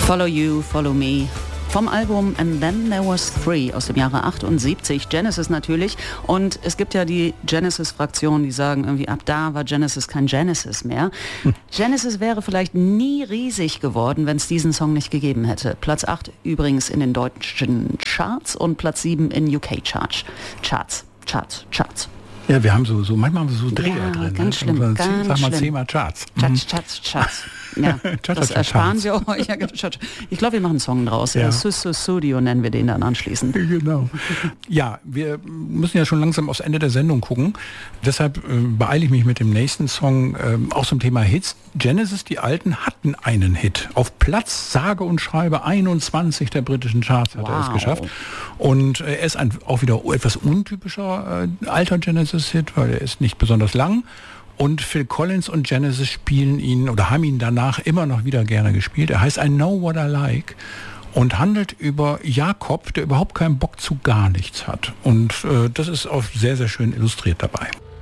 Follow You, Follow Me. Vom Album And Then There Was Three aus dem Jahre 78, Genesis natürlich. Und es gibt ja die Genesis-Fraktion, die sagen irgendwie, ab da war Genesis kein Genesis mehr. Genesis wäre vielleicht nie riesig geworden, wenn es diesen Song nicht gegeben hätte. Platz 8 übrigens in den deutschen Charts und Platz 7 in UK-Charts. Charts. Ja, wir haben so manchmal haben wir so Dreher Ja, drin. ganz schlimm, ganz Sag mal schlimm. 10-mal Charts. Charts. Ja, das ersparen wir euch. Ich glaube, wir machen einen Song draus. Ja. Studio nennen wir den dann anschließend. Genau. Ja, wir müssen ja schon langsam aufs Ende der Sendung gucken. Deshalb beeile ich mich mit dem nächsten Song auch zum Thema Hits. Genesis, die Alten, hatten einen Hit. Auf Platz sage und schreibe 21 der britischen Charts hat er es geschafft. Und er ist auch wieder etwas untypischer alter Genesis-Hit, weil er ist nicht besonders lang. Und Phil Collins und Genesis spielen ihn oder haben ihn danach immer noch wieder gerne gespielt. Er heißt I Know What I Like und handelt über Jakob, der überhaupt keinen Bock zu gar nichts hat. Und das ist auch sehr, sehr schön illustriert dabei.